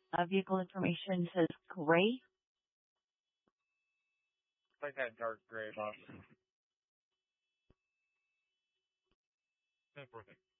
Vehicle information says gray. Like that dark gray box. That's perfect.